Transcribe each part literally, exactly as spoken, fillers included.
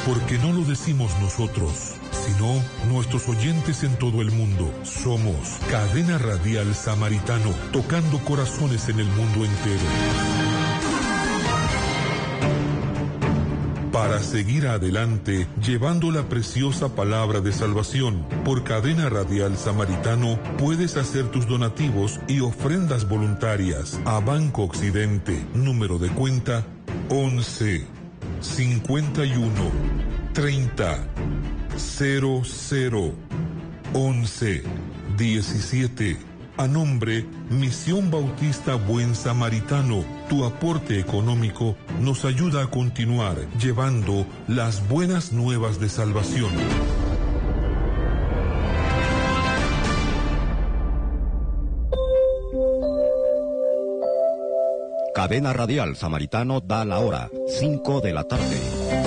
Porque no lo decimos nosotros, sino nuestros oyentes en todo el mundo. Somos Cadena Radial Samaritano, tocando corazones en el mundo entero. Para seguir adelante, llevando la preciosa palabra de salvación, por Cadena Radial Samaritano, puedes hacer tus donativos y ofrendas voluntarias a Banco Occidente, número de cuenta once, cincuenta y uno, treinta, cero cero, once, diecisiete. A nombre Misión Bautista Buen Samaritano, tu aporte económico nos ayuda a continuar llevando las buenas nuevas de salvación. Cadena Radial Samaritano da la hora, cinco de la tarde.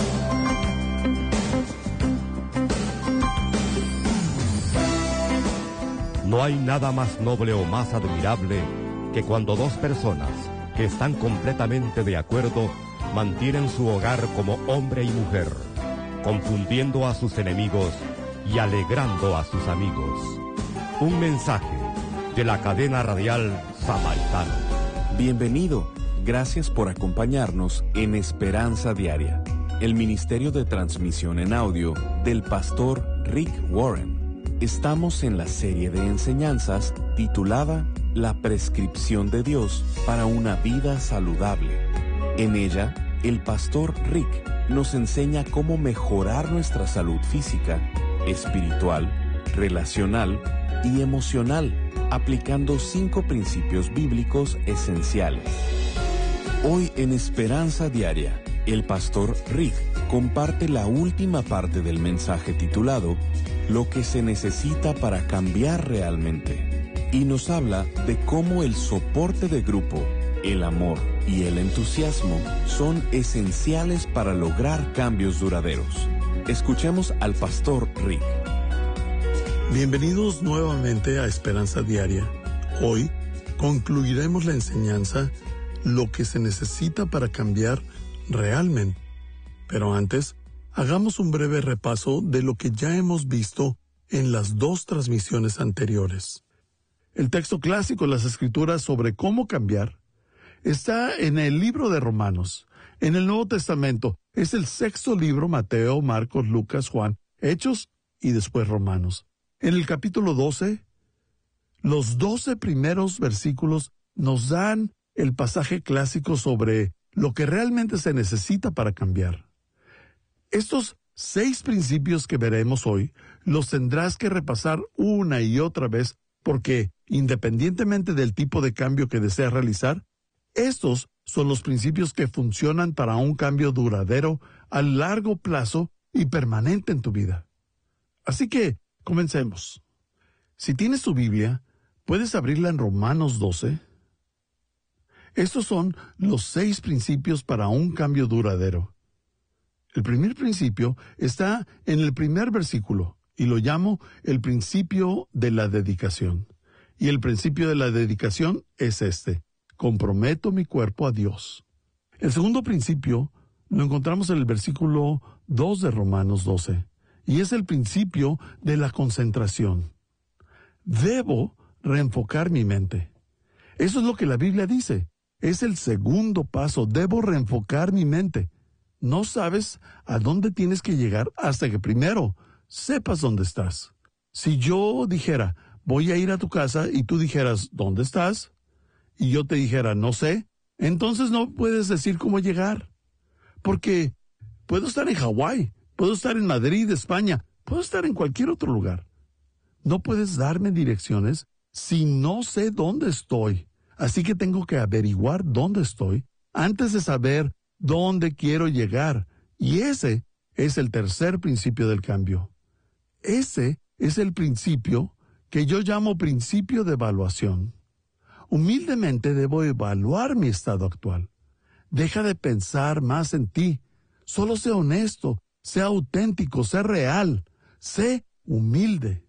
No hay nada más noble o más admirable que cuando dos personas que están completamente de acuerdo mantienen su hogar como hombre y mujer, confundiendo a sus enemigos y alegrando a sus amigos. Un mensaje de la Cadena Radial Samaritano. Bienvenido, gracias por acompañarnos en Esperanza Diaria, el Ministerio de Transmisión en Audio del pastor Rick Warren. Estamos en la serie de enseñanzas titulada La prescripción de Dios para una vida saludable. En ella, el pastor Rick nos enseña cómo mejorar nuestra salud física, espiritual, relacional y emocional, aplicando cinco principios bíblicos esenciales. Hoy en Esperanza Diaria, el pastor Rick comparte la última parte del mensaje titulado Lo que se necesita para cambiar realmente, y nos habla de cómo el soporte de grupo, el amor y el entusiasmo son esenciales para lograr cambios duraderos. Escuchemos al pastor Rick. Bienvenidos nuevamente a Esperanza Diaria. Hoy concluiremos la enseñanza Lo que se necesita para cambiar realmente. Pero antes, hagamos un breve repaso de lo que ya hemos visto en las dos transmisiones anteriores. El texto clásico de las Escrituras sobre cómo cambiar está en el libro de Romanos. En el Nuevo Testamento es el sexto libro: Mateo, Marcos, Lucas, Juan, Hechos y después Romanos. En el capítulo doce, los doce primeros versículos nos dan el pasaje clásico sobre lo que realmente se necesita para cambiar. Estos seis principios que veremos hoy los tendrás que repasar una y otra vez porque, independientemente del tipo de cambio que deseas realizar, estos son los principios que funcionan para un cambio duradero a largo plazo y permanente en tu vida. Así que, comencemos. Si tienes tu Biblia, puedes abrirla en Romanos doce. Estos son los seis principios para un cambio duradero. El primer principio está en el primer versículo y lo llamo el principio de la dedicación. Y el principio de la dedicación es este: comprometo mi cuerpo a Dios. El segundo principio lo encontramos en el versículo dos de Romanos doce y es el principio de la concentración. Debo reenfocar mi mente. Eso es lo que la Biblia dice. Es el segundo paso. Debo reenfocar mi mente. No sabes a dónde tienes que llegar hasta que primero sepas dónde estás. Si yo dijera, voy a ir a tu casa, y tú dijeras, ¿dónde estás? Y yo te dijera, no sé, entonces no puedes decir cómo llegar. Porque puedo estar en Hawái, puedo estar en Madrid, España, puedo estar en cualquier otro lugar. No puedes darme direcciones si no sé dónde estoy. Así que tengo que averiguar dónde estoy antes de saber dónde quiero llegar. Y ese es el tercer principio del cambio. Ese es el principio que yo llamo principio de evaluación. Humildemente debo evaluar mi estado actual. Deja de pensar más en ti. Solo sé honesto, sé auténtico, sé real, sé humilde.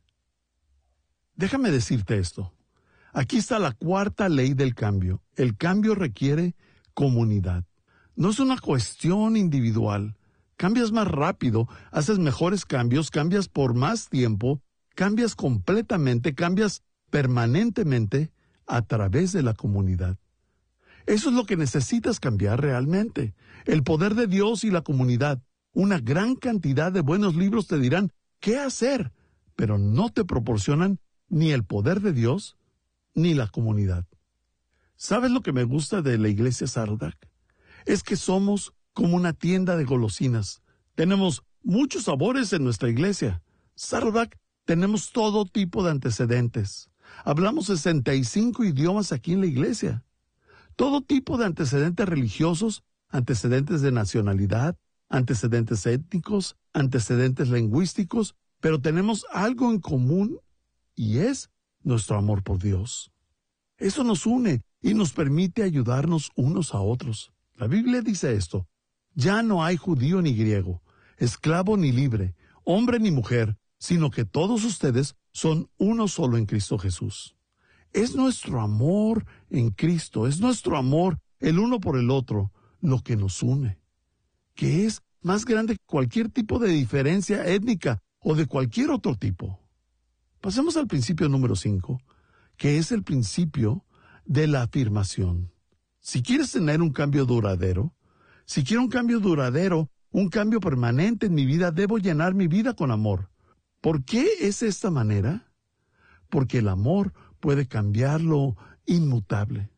Déjame decirte esto. Aquí está la cuarta ley del cambio. El cambio requiere comunidad. No es una cuestión individual. cambias más rápido, haces mejores cambios, cambias por más tiempo, cambias completamente, cambias permanentemente a través de la comunidad. Eso es lo que necesitas cambiar realmente. El poder de Dios y la comunidad. Una gran cantidad de buenos libros te dirán qué hacer, pero no te proporcionan ni el poder de Dios ni la comunidad. ¿Sabes lo que me gusta de la iglesia Saddleback? Es que somos como una tienda de golosinas. Tenemos muchos sabores en nuestra iglesia. Saddleback tenemos todo tipo de antecedentes. Hablamos sesenta y cinco idiomas aquí en la iglesia. Todo tipo de antecedentes religiosos, antecedentes de nacionalidad, antecedentes étnicos, antecedentes lingüísticos, pero tenemos algo en común y es nuestro amor por Dios. Eso nos une y nos permite ayudarnos unos a otros. La Biblia dice esto: ya no hay judío ni griego, esclavo ni libre, hombre ni mujer, sino que todos ustedes son uno solo en Cristo Jesús. Es nuestro amor en Cristo, es nuestro amor el uno por el otro lo que nos une, que es más grande que cualquier tipo de diferencia étnica o de cualquier otro tipo. Pasemos al principio número cinco, que es el principio de la afirmación. Si quieres tener un cambio duradero, si quiero un cambio duradero, un cambio permanente en mi vida, debo llenar mi vida con amor. ¿Por qué es esta manera? Porque el amor puede cambiar lo inmutable.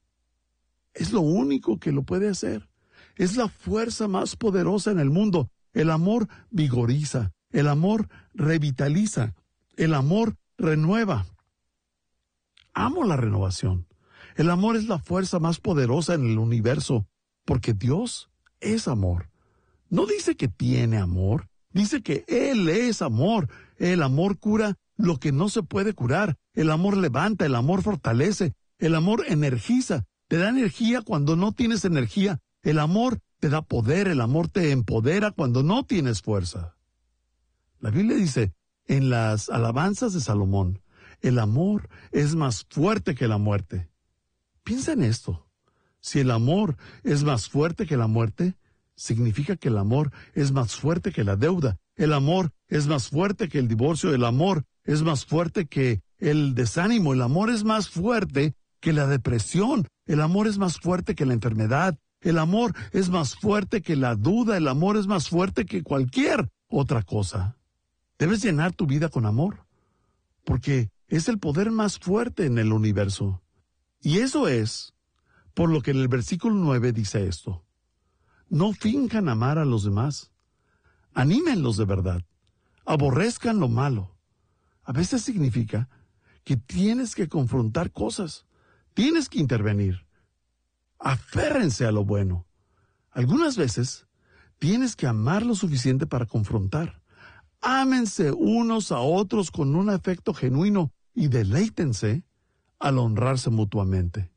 Es lo único que lo puede hacer. Es la fuerza más poderosa en el mundo. El amor vigoriza, el amor revitaliza, el amor renueva. Amo la renovación. El amor es la fuerza más poderosa en el universo, porque Dios es amor. No dice que tiene amor, dice que Él es amor. El amor cura lo que no se puede curar. El amor levanta, el amor fortalece, el amor energiza. Te da energía cuando no tienes energía. El amor te da poder, el amor te empodera cuando no tienes fuerza. La Biblia dice en las alabanzas de Salomón, el amor es más fuerte que la muerte. Piensa en esto. Si el amor es más fuerte que la muerte, significa que el amor es más fuerte que la deuda. El amor es más fuerte que el divorcio. El amor es más fuerte que el desánimo. El amor es más fuerte que la depresión. El amor es más fuerte que la enfermedad. El amor es más fuerte que la duda. El amor es más fuerte que cualquier otra cosa. Debes llenar tu vida con amor, porque es el poder más fuerte en el universo. Y eso es por lo que en el versículo nueve dice esto: no finjan amar a los demás, anímenlos de verdad, aborrezcan lo malo. A veces significa que tienes que confrontar cosas, tienes que intervenir. Aférrense a lo bueno. Algunas veces tienes que amar lo suficiente para confrontar. Ámense unos a otros con un afecto genuino y deleítense al honrarse mutuamente.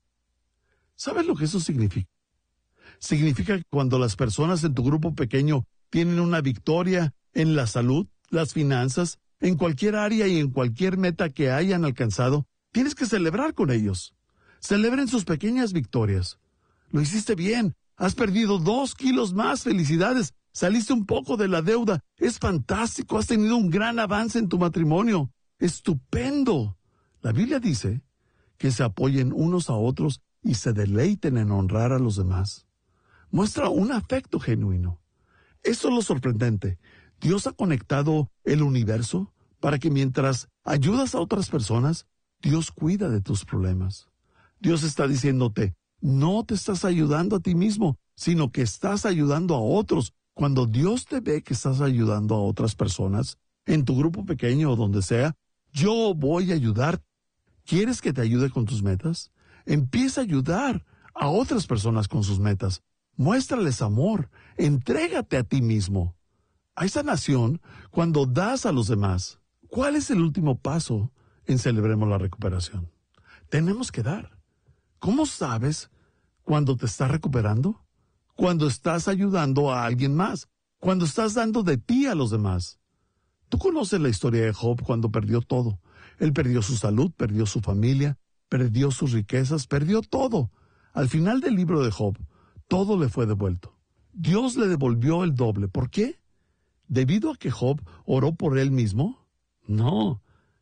¿Sabes lo que eso significa? Significa que cuando las personas en tu grupo pequeño tienen una victoria en la salud, las finanzas, en cualquier área y en cualquier meta que hayan alcanzado, tienes que celebrar con ellos. Celebren sus pequeñas victorias. Lo hiciste bien. Has perdido dos kilos más. Felicidades. Saliste un poco de la deuda. Es fantástico. Has tenido un gran avance en tu matrimonio. Estupendo. La Biblia dice que se apoyen unos a otros y se deleiten en honrar a los demás. Muestra un afecto genuino. Eso es lo sorprendente. Dios ha conectado el universo para que mientras ayudas a otras personas, Dios cuida de tus problemas. Dios está diciéndote, no te estás ayudando a ti mismo, sino que estás ayudando a otros. Cuando Dios te ve que estás ayudando a otras personas, en tu grupo pequeño o donde sea, yo voy a ayudar. ¿Quieres que te ayude con tus metas? Empieza a ayudar a otras personas con sus metas. Muéstrales amor. Entrégate a ti mismo. Hay sanación cuando das a los demás. ¿Cuál es el último paso en Celebremos la Recuperación? Tenemos que dar. ¿Cómo sabes cuando te estás recuperando? Cuando estás ayudando a alguien más. Cuando estás dando de ti a los demás. Tú conoces la historia de Job cuando perdió todo. Él perdió su salud, perdió su familia, perdió sus riquezas, perdió todo. Al final del libro de Job, todo le fue devuelto. Dios le devolvió el doble. ¿Por qué? ¿Debido a que Job oró por él mismo? No.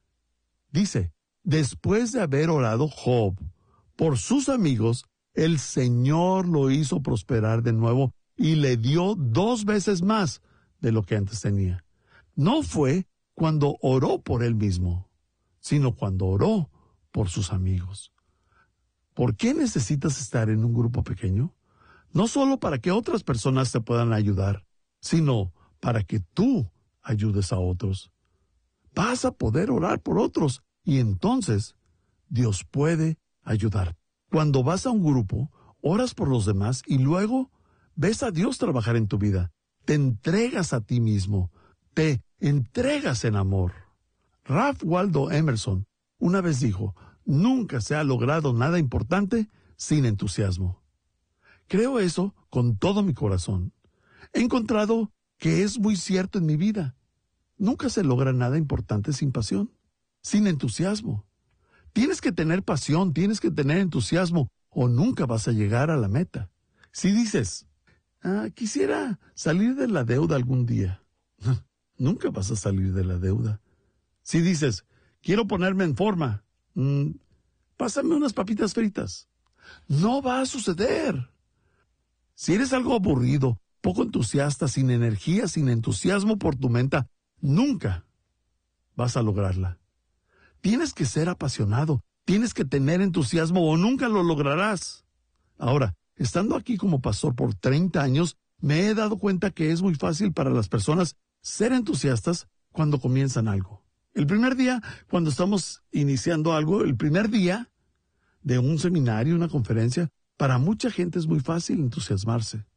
Dice, después de haber orado Job por sus amigos, el Señor lo hizo prosperar de nuevo y le dio dos veces más de lo que antes tenía. No fue cuando oró por él mismo, sino cuando oró por sus amigos. ¿Por qué necesitas estar en un grupo pequeño? No solo para que otras personas te puedan ayudar, sino para que tú ayudes a otros. Vas a poder orar por otros y entonces Dios puede ayudar. Cuando vas a un grupo, oras por los demás y luego ves a Dios trabajar en tu vida. Te entregas a ti mismo. Te entregas en amor. Ralph Waldo Emerson una vez dijo, nunca se ha logrado nada importante sin entusiasmo. Creo eso con todo mi corazón. He encontrado que es muy cierto en mi vida. Nunca se logra nada importante sin pasión, sin entusiasmo. Tienes que tener pasión, tienes que tener entusiasmo, o nunca vas a llegar a la meta. Si dices, ah, quisiera salir de la deuda algún día, nunca vas a salir de la deuda. Si dices, quiero ponerme en forma, mmm, pásame unas papitas fritas, no va a suceder. Si eres algo aburrido, poco entusiasta, sin energía, sin entusiasmo por tu meta, nunca vas a lograrla. Tienes que ser apasionado, tienes que tener entusiasmo o nunca lo lograrás. Ahora, estando aquí como pastor por treinta años, me he dado cuenta que es muy fácil para las personas ser entusiastas cuando comienzan algo. El primer día, cuando estamos iniciando algo, el primer día de un seminario, una conferencia, para mucha gente es muy fácil entusiasmarse.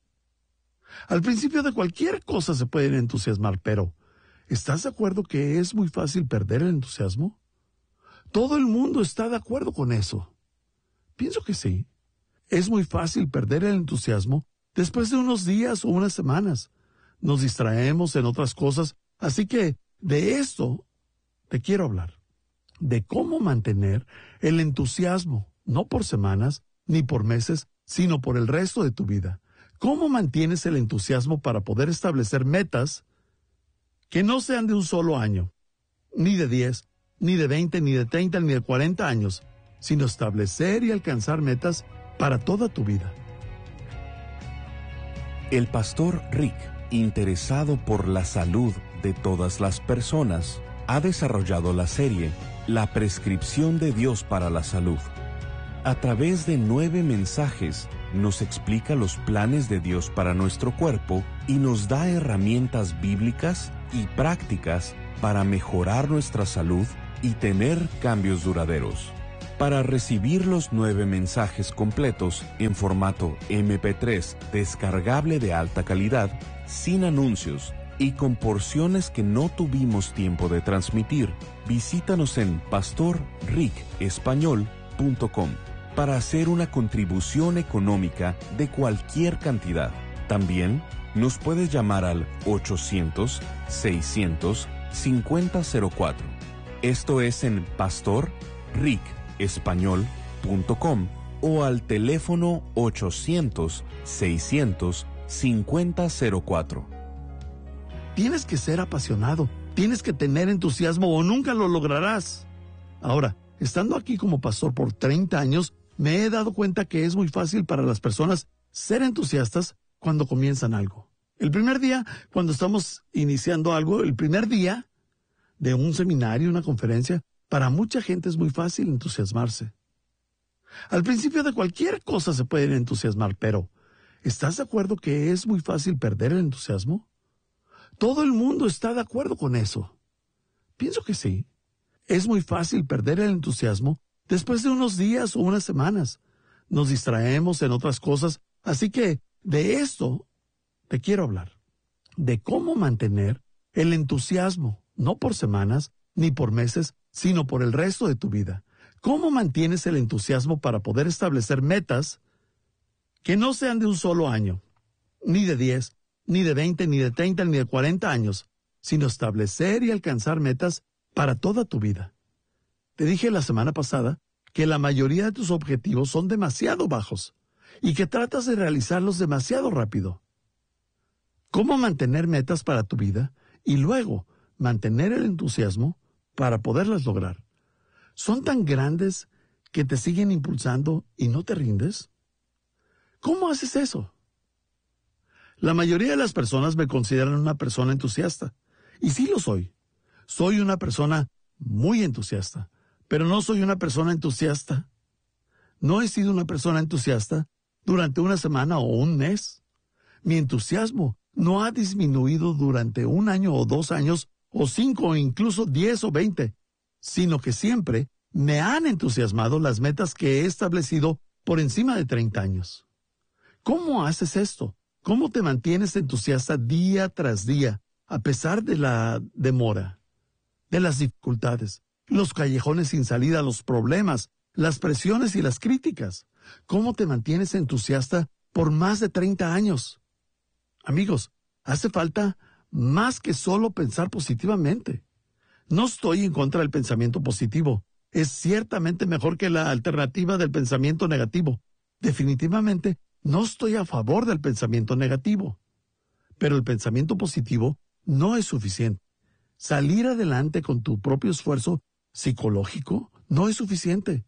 Al principio de cualquier cosa se pueden entusiasmar, pero ¿estás de acuerdo que es muy fácil perder el entusiasmo? Todo el mundo está de acuerdo con eso. Pienso que sí. Es muy fácil perder el entusiasmo después de unos días o unas semanas. Nos distraemos en otras cosas, así que de esto te quiero hablar. De cómo mantener el entusiasmo, no por semanas ni por meses, sino por el resto de tu vida. ¿Cómo mantienes el entusiasmo para poder establecer metas que no sean de un solo año, ni de diez, ni de veinte, ni de treinta, ni de cuarenta años, sino establecer y alcanzar metas para toda tu vida? El pastor Rick, interesado por la salud de todas las personas, ha desarrollado la serie La Prescripción de Dios para la Salud. A través de nueve mensajes, nos explica los planes de Dios para nuestro cuerpo y nos da herramientas bíblicas y prácticas para mejorar nuestra salud y tener cambios duraderos. Para recibir los nueve mensajes completos en formato eme pe tres descargable de alta calidad, sin anuncios y con porciones que no tuvimos tiempo de transmitir, visítanos en pastor rick español punto com para hacer una contribución económica de cualquier cantidad. También nos puedes llamar al ochocientos, seiscientos, cincuenta cero cuatro. Esto es en pastor rick español punto com o al teléfono ochocientos, seiscientos, cincuenta cero cuatro. Tienes que ser apasionado, tienes que tener entusiasmo o nunca lo lograrás. Ahora, estando aquí como pastor por treinta años, me he dado cuenta que es muy fácil para las personas ser entusiastas cuando comienzan algo. El primer día, cuando estamos iniciando algo, el primer día de un seminario, una conferencia, para mucha gente es muy fácil entusiasmarse. Al principio de cualquier cosa se pueden entusiasmar, pero ¿estás de acuerdo que es muy fácil perder el entusiasmo? Todo el mundo está de acuerdo con eso. Pienso que sí. Es muy fácil perder el entusiasmo después de unos días o unas semanas. Nos distraemos en otras cosas, así que de esto te quiero hablar. De cómo mantener el entusiasmo, no por semanas ni por meses, sino por el resto de tu vida. ¿Cómo mantienes el entusiasmo para poder establecer metas que no sean de un solo año, ni de diez, ni de veinte, ni de treinta, ni de cuarenta años, sino establecer y alcanzar metas para toda tu vida? Te dije la semana pasada que la mayoría de tus objetivos son demasiado bajos y que tratas de realizarlos demasiado rápido. cómo mantener metas para tu vida y luego mantener el entusiasmo para poderlas lograr. ¿Son tan grandes que te siguen impulsando y no te rindes? ¿Cómo haces eso? La mayoría de las personas me consideran una persona entusiasta, y sí lo soy. Soy una persona muy entusiasta, pero no soy una persona entusiasta. No he sido una persona entusiasta durante una semana o un mes. Mi entusiasmo no ha disminuido durante un año o dos años, o cinco o incluso diez o veinte, sino que siempre me han entusiasmado las metas que he establecido por encima de treinta años. ¿Cómo haces esto? ¿Cómo te mantienes entusiasta día tras día, a pesar de la demora, de las dificultades, los callejones sin salida, los problemas, las presiones y las críticas? ¿Cómo te mantienes entusiasta por más de treinta años? Amigos, hace falta más que solo pensar positivamente. No estoy en contra del pensamiento positivo. Es ciertamente mejor que la alternativa del pensamiento negativo. Definitivamente no estoy a favor del pensamiento negativo. Pero el pensamiento positivo no es suficiente. Salir adelante con tu propio esfuerzo psicológico no es suficiente.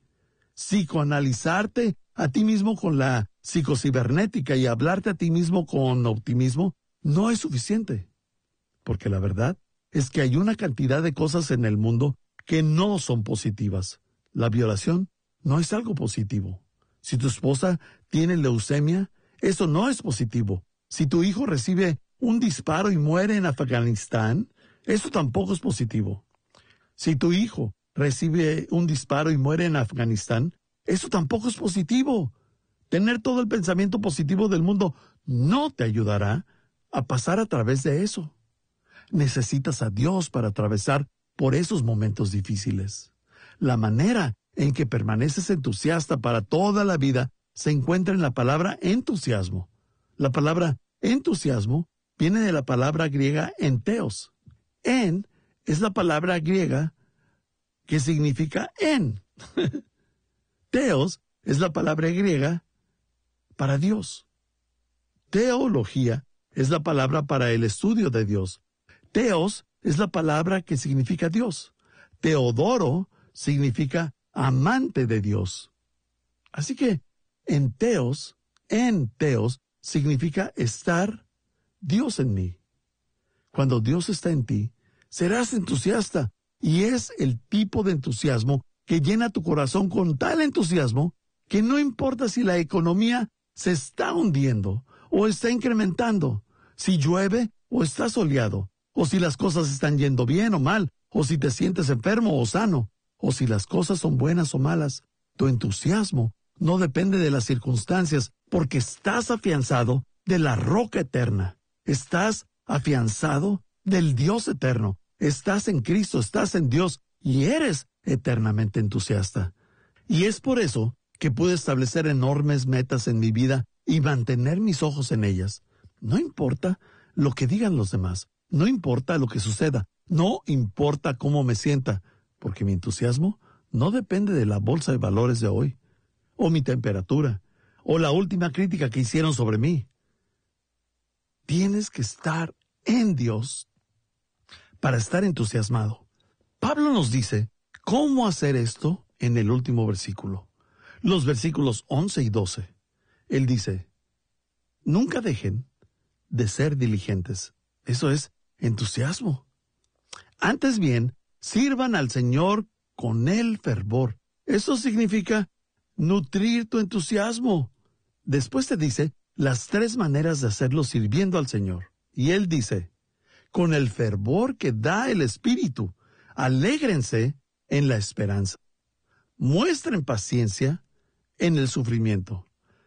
Psicoanalizarte a ti mismo con la psicocibernética y hablarte a ti mismo con optimismo no es suficiente. Porque la verdad es que hay una cantidad de cosas en el mundo que no son positivas. La violación no es algo positivo. Si tu esposa tiene leucemia, eso no es positivo. Si tu hijo recibe un disparo y muere en Afganistán, eso tampoco es positivo. Si tu hijo recibe un disparo y muere en Afganistán, eso tampoco es positivo. Tener todo el pensamiento positivo del mundo no te ayudará a pasar a través de eso. Necesitas a Dios para atravesar por esos momentos difíciles. La manera en que permaneces entusiasta para toda la vida se encuentra en la palabra entusiasmo. La palabra entusiasmo viene de la palabra griega enteos. En es la palabra griega que significa en. Teos es la palabra griega para Dios. Teología es la palabra para el estudio de Dios. Teos es la palabra que significa Dios. Teodoro significa amante de Dios. Así que en Teos, en Teos, significa estar Dios en mí. Cuando Dios está en ti, serás entusiasta, y es el tipo de entusiasmo que llena tu corazón con tal entusiasmo que no importa si la economía se está hundiendo o está incrementando, si llueve o está soleado, o si las cosas están yendo bien o mal, o si te sientes enfermo o sano, o si las cosas son buenas o malas. Tu entusiasmo no depende de las circunstancias, porque estás afianzado de la roca eterna. Estás afianzado del Dios eterno. Estás en Cristo, estás en Dios y eres eternamente entusiasta. Y es por eso que pude establecer enormes metas en mi vida y mantener mis ojos en ellas. No importa lo que digan los demás, no importa lo que suceda, no importa cómo me sienta, porque mi entusiasmo no depende de la bolsa de valores de hoy, o mi temperatura, o la última crítica que hicieron sobre mí. Tienes que estar en Dios para estar entusiasmado. Pablo nos dice cómo hacer esto en el último versículo. Los versículos once y doce. Él dice, nunca dejen de ser diligentes. Eso es entusiasmo. Antes bien, sirvan al Señor con el fervor. Eso significa nutrir tu entusiasmo. Después te dice las tres maneras de hacerlo sirviendo al Señor. Y Él dice, con el fervor que da el Espíritu, alégrense en la esperanza. Muestren paciencia en el sufrimiento.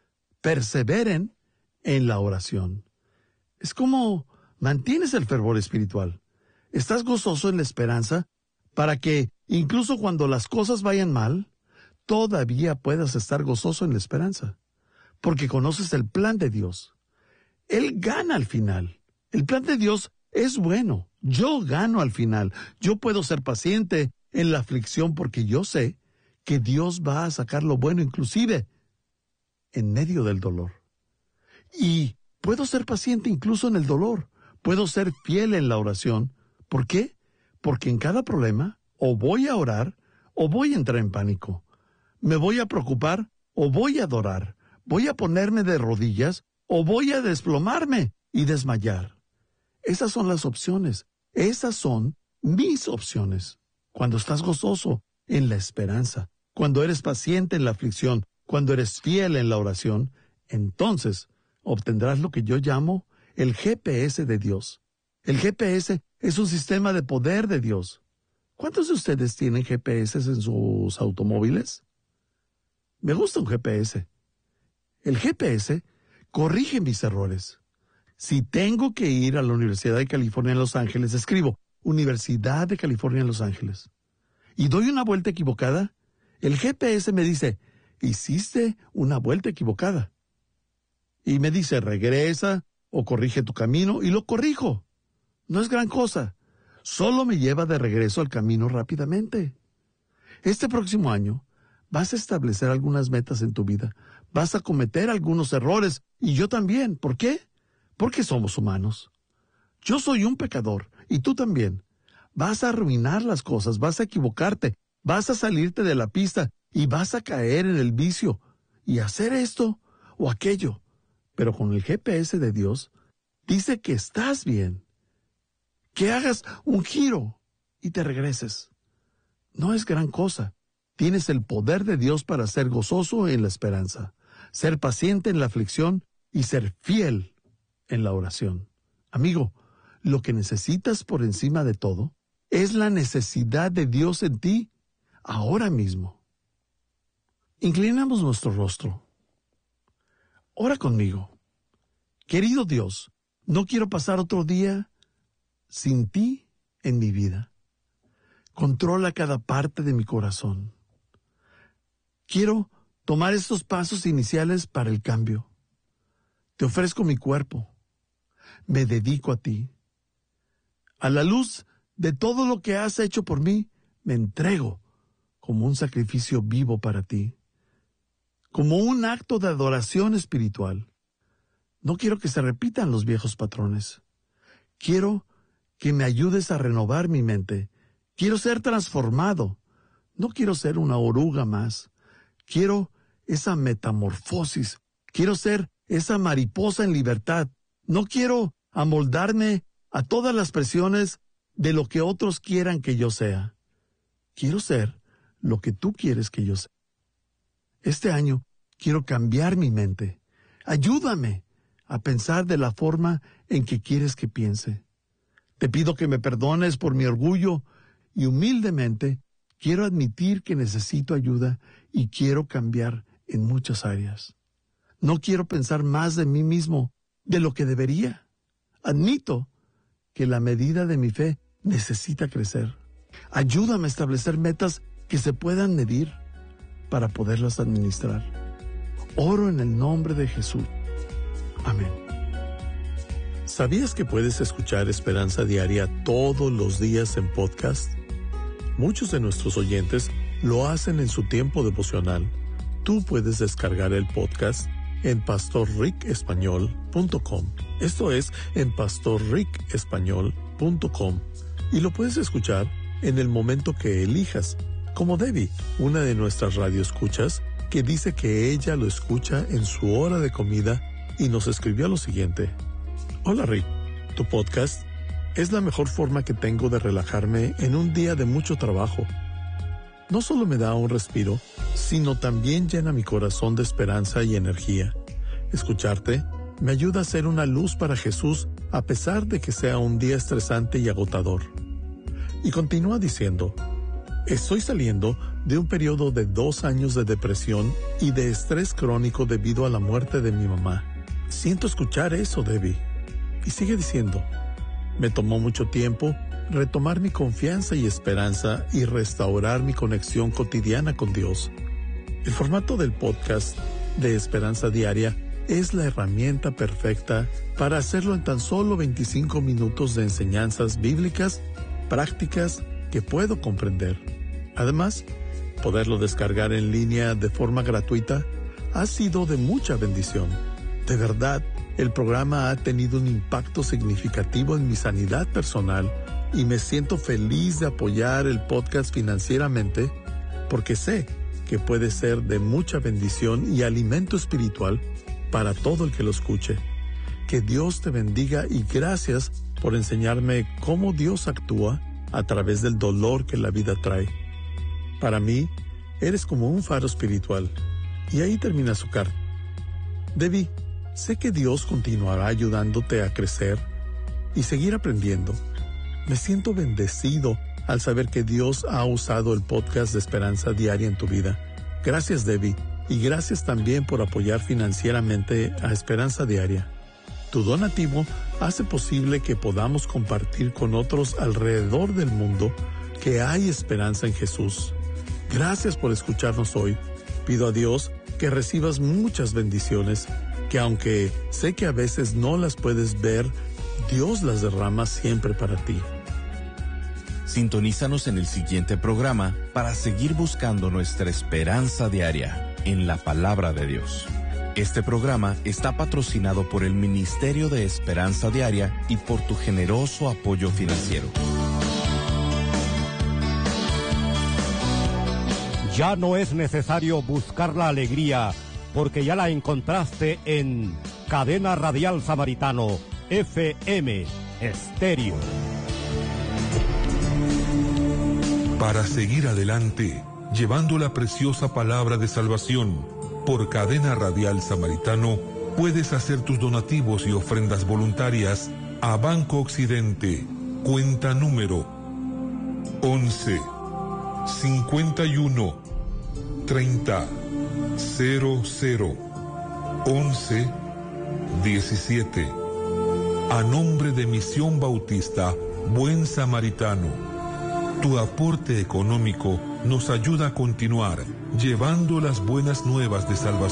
Perseveren en la oración. Es como mantienes el fervor espiritual. Estás gozoso en la esperanza para que, incluso cuando las cosas vayan mal, todavía puedas estar gozoso en la esperanza. Porque conoces el plan de Dios. Él gana al final. El plan de Dios es bueno. Yo gano al final. Yo puedo ser paciente en la aflicción porque yo sé que Dios va a sacar lo bueno inclusive en medio del dolor. Y Puedo ser paciente incluso en el dolor. Puedo ser fiel en la oración. ¿Por qué? Porque en cada problema o voy a orar o voy a entrar en pánico. Me voy a preocupar o voy a adorar. Voy a ponerme de rodillas o voy a desplomarme y desmayar. Esas son las opciones. Esas son mis opciones. Cuando estás gozoso en la esperanza, cuando eres paciente en la aflicción, cuando eres fiel en la oración, entonces obtendrás lo que yo llamo el G P S de Dios. El G P S es un sistema de poder de Dios. ¿Cuántos de ustedes tienen G P S en sus automóviles? Me gusta un G P S. El G P S corrige mis errores. Si tengo que ir a la Universidad de California en Los Ángeles, escribo Universidad de California en Los Ángeles y doy una vuelta equivocada, el G P S me dice, hiciste una vuelta equivocada. Y me dice, regresa o corrige tu camino, y lo corrijo. No es gran cosa. Solo me lleva de regreso al camino rápidamente. Este próximo año vas a establecer algunas metas en tu vida. Vas a cometer algunos errores, y yo también. ¿Por qué? Porque somos humanos. Yo soy un pecador, y tú también. Vas a arruinar las cosas, vas a equivocarte, vas a salirte de la pista, y vas a caer en el vicio, y hacer esto o aquello. Pero con el G P S de Dios, dice que estás bien. Que hagas un giro y te regreses. No es gran cosa. Tienes el poder de Dios para ser gozoso en la esperanza, ser paciente en la aflicción y ser fiel en la oración. Amigo, lo que necesitas por encima de todo es la necesidad de Dios en ti ahora mismo. Inclinamos nuestro rostro. Ora conmigo. Querido Dios, no quiero pasar otro día sin ti en mi vida. Controla cada parte de mi corazón. Quiero tomar estos pasos iniciales para el cambio. Te ofrezco mi cuerpo. Me dedico a ti. A la luz de todo lo que has hecho por mí, me entrego como un sacrificio vivo para ti, como un acto de adoración espiritual. No quiero que se repitan los viejos patrones. Quiero que me ayudes a renovar mi mente. Quiero ser transformado. No quiero ser una oruga más. Quiero esa metamorfosis. Quiero ser esa mariposa en libertad. No quiero amoldarme a todas las presiones de lo que otros quieran que yo sea. Quiero ser lo que tú quieres que yo sea. Este año quiero cambiar mi mente. Ayúdame a pensar de la forma en que quieres que piense. Te pido que me perdones por mi orgullo y humildemente quiero admitir que necesito ayuda y quiero cambiar en muchas áreas. No quiero pensar más de mí mismo de lo que debería. Admito que la medida de mi fe necesita crecer. Ayúdame a establecer metas que se puedan medir para poderlas administrar. Oro en el nombre de Jesús. Amén. ¿Sabías que puedes escuchar Esperanza Diaria todos los días en podcast? Muchos de nuestros oyentes lo hacen en su tiempo devocional. Tú puedes descargar el podcast en pastor rick español punto com. Esto es en pastor rick español punto com. Y lo puedes escuchar en el momento que elijas, como Debbie, una de nuestras radioescuchas, que dice que ella lo escucha en su hora de comida y nos escribió lo siguiente. Hola Rick, tu podcast es la mejor forma que tengo de relajarme en un día de mucho trabajo. No solo me da un respiro, sino también llena mi corazón de esperanza y energía. Escucharte me ayuda a ser una luz para Jesús a pesar de que sea un día estresante y agotador. Y continúa diciendo, estoy saliendo de un periodo de dos años de depresión y de estrés crónico debido a la muerte de mi mamá. Siento escuchar eso, Debbie. Y sigue diciendo, me tomó mucho tiempo retomar mi confianza y esperanza y restaurar mi conexión cotidiana con Dios. El formato del podcast de Esperanza Diaria es la herramienta perfecta para hacerlo en tan solo veinticinco minutos de enseñanzas bíblicas prácticas que puedo comprender. Además, poderlo descargar en línea de forma gratuita ha sido de mucha bendición. De verdad, El programa ha tenido un impacto significativo en mi sanidad personal y me siento feliz de apoyar el podcast financieramente porque sé que puede ser de mucha bendición y alimento espiritual para todo el que lo escuche. Que Dios te bendiga y gracias por enseñarme cómo Dios actúa a través del dolor que la vida trae. Para mí, eres como un faro espiritual. Y ahí termina su carta. Debbie, sé que Dios continuará ayudándote a crecer y seguir aprendiendo. Me siento bendecido al saber que Dios ha usado el podcast de Esperanza Diaria en tu vida. Gracias, Debbie, y gracias también por apoyar financieramente a Esperanza Diaria. Tu donativo hace posible que podamos compartir con otros alrededor del mundo que hay esperanza en Jesús. Gracias por escucharnos hoy. Pido a Dios que recibas muchas bendiciones, que aunque sé que a veces no las puedes ver, Dios las derrama siempre para ti. Sintonízanos en el siguiente programa para seguir buscando nuestra esperanza diaria en la palabra de Dios. Este programa está patrocinado por el Ministerio de Esperanza Diaria y por tu generoso apoyo financiero. Ya no es necesario buscar la alegría, porque ya la encontraste en Cadena Radial Samaritano, F M, Estéreo. Para seguir adelante, llevando la preciosa palabra de salvación, por Cadena Radial Samaritano, puedes hacer tus donativos y ofrendas voluntarias a Banco Occidente, cuenta número once, cincuenta y uno, treinta, cero cero, once, diecisiete. A nombre de Misión Bautista Buen Samaritano. Tu aporte económico nos ayuda a continuar llevando las buenas nuevas de salvación